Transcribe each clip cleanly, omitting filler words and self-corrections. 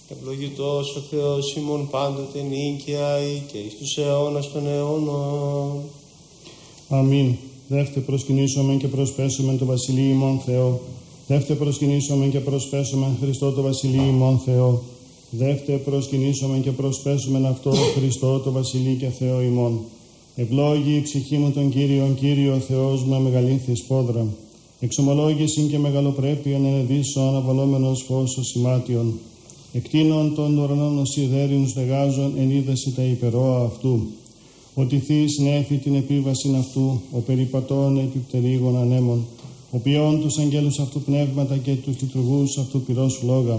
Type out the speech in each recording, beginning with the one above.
Ευλογητός ο Θεός ημών πάντοτε νίκαια και εις τους αιώνας των αιώνων. Αμήν. Δεύτε προσκυνήσομεν και προσπέσομεν το Βασιλείο ημών Θεό. Δεύτε προσκυνήσομεν και προσπέσομεν Χριστό το Βασιλείο ημών Θεό. Δεύτε προσκυνήσομεν και προσπέσομεν αυτό Χριστό το Βασιλείο και Θεό ημών. Ευλόγη η ψυχή μου τον Κύριον, Κύριο Θεός μου αμεγαλύνθη σπόδρα. Εξομολόγησιν και μεγαλοπρέπειαν ενεδίσω αναβαλόμενος φως ο σημάτιον. Εκτείνων των ουρανών ως σιδέριν στεγάζων εν είδαση τα υπερόα αυτού. Ότι θείς νέφη την επίβασιν αυτού, ο περιπατών επιπτερίγων ανέμων, ο ποιών τους αγγέλους αυτού πνεύματα και τους λειτουργούς αυτού πυρός φλόγα.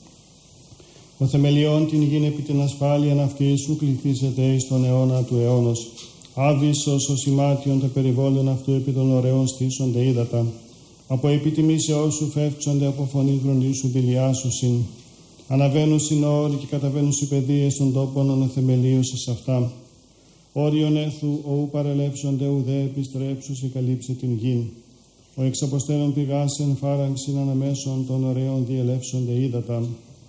Ο θεμελιών την γην επί την ασφάλειαν αυτής σου κληθήσεται εις τον αιώνα του αιώνος. Άβυσσος ο σημάτιον το περιβόλων αυτού επί των ωραίων στήσονται ύδατα. Από επιτιμήσεώς σου φεύξονται από φωνή γρονίσου δηλιάσουσιν. Αναβαίνουν συνόροι και καταβαίνουν οι παιδείες των τόπων αναθεμελίωσες αυτά. Όριον έθου οου παρελεύσονται ουδέ επιστρέψους ή καλύψε την γην. Ο εξαποστέλων πηγάσεν φάραγξιν αναμέσων των ωραίων διελεύσονται ύδατα.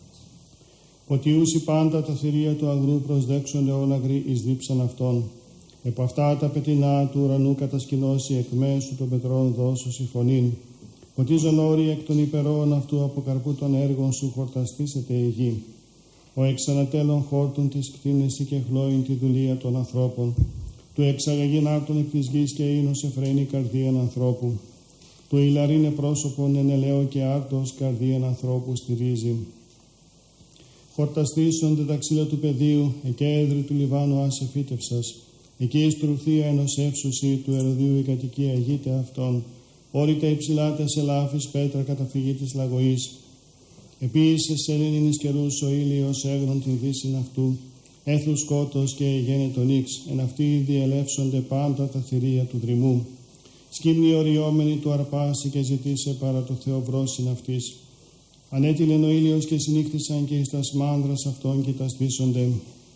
Ποτιούσι πάντα τα θηρία του αγρού προσδέξονται όναγροι εις δίψαν αυτών. Επ' αυτά τα πετεινά του ουρανού κατασκηνώσει εκ μέσου των πετρών δώσος η φωνήν. Ποτίζον όροι εκ των υπερών αυτού από καρπού των έργων σου χορταστήσεται η γη. Ο εξανατέλων χόρτουν τις κτίνες και χλώην τη δουλεία των ανθρώπων. Του εξαγαγήν άρτων εκ της γης και ίνος εφραίνει καρδίαν ανθρώπου. Του ηλαρίνε πρόσωπον εν ελαίο και άρτος καρδίαν ανθρώπου στηρίζει. Χορταστήσονται τα ξύλα του πεδίου, εκέδρη του Λιβάνου άσε φύτευσας. Εκεί η στρουθία ενός εύσουσι του Εροδίου η κατοικία αγείται αυτών. Όρυτα υψηλάτε σε λάφης πέτρα καταφυγή της λαγωής. Επίσης σε λίνινης καιρούς ο ήλιος έγρον την δύσιν αυτού. Έθου σκότος και γένετον ύξ. Εν αυτοί διελεύσονται πάντα τα θηρία του δρυμού. Σκύμνη οριόμενη του αρπάσει και ζητήσε παρά το Θεό βρόσιν αυτής. Ανέτειλεν ο ήλιος και συνύχθησαν και εις τας μάνδρας αυτών και τα στήσονται.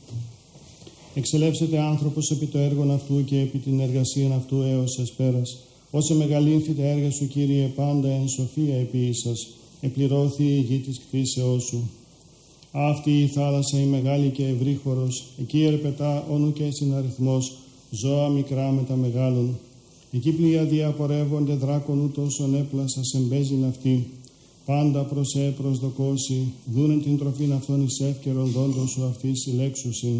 Εξελεύσεται άνθρωπος επί το έργον αυτού και επί την εργασίαν αυτού έως εσπέρας. Όσε μεγαλύνθη τα έργα σου, Κύριε, πάντα εν σοφία επίησας, επληρώθη η γη της κτήσεώς σου. Αυτή η θάλασσα η μεγάλη και ευρύχωρος, εκεί ερπετά όνου και συναριθμός, ζώα μικρά με τα μεγάλων. Εκεί πλοία διαπορεύονται δράκων ούτως ον έπλασα εμπέζειν αυτή. Πάντα προς προσδοκώσει, δούνε την τροφήν αυτών εις εύκαιρον δόντος σου αυτής συλλέξουσιν.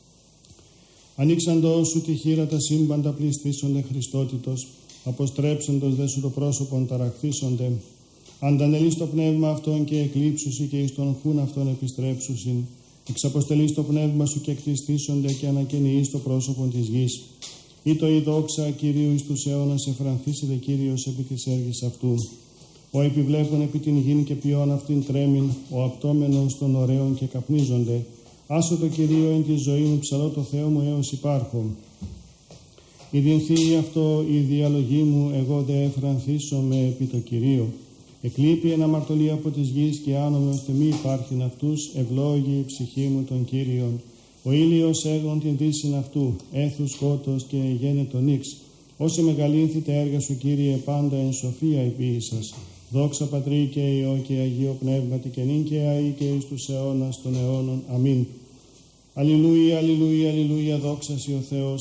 Ανοίξαντος σου τη χείρα τα σύμπαντα πληστήσονται Χριστότητος, αποστρέψαντος δε σου το πρόσωπον ταραχθήσονται. Αντανελείς το πνεύμα αυτόν και εκλείψουσι και εις τον χούν αυτόν επιστρέψουσιν. Εξαποστελείς το πνεύμα σου και εκτιστήσονται και ανακαινιείς το πρόσωπον της γης. Ή το η δόξα Κυρίου εις τους αιώνας εφρανθήσεται Κύριος επί της έργης αυτού. Ο επιβλέπων επί την γην και ποιόν αυτήν τρέμην, ο απτόμενος των ωραίων και καπνίζονται. Άσο το Κυρίο εν τη ζωή μου, ψαλώ το Θεό μου έως υπάρχω. Η δινθή αυτό η διαλογή μου, εγώ δε εφρανθήσομαι επί το Κυρίο. Εκλείπει εν αμαρτωλή από της γης και άνομε ώστε μη υπάρχειν αυτούς, ευλόγη η ψυχή μου των Κύριων. Ο ήλιος έγον την δύσιν αυτού, έθου σκότος και γένετον ύξ. Όσε μεγαλύνθη τα έργα σου, Κύριε, πάντα εν σοφία επίησας. Δόξα Πατρί και Υιό και Αγίο Πνεύματι και νυν και αεί και εις τους αιώνας των αιώνων. Αμήν. Αλληλούια, αλληλούια, αλληλούια, δόξα σοι ο Θεός.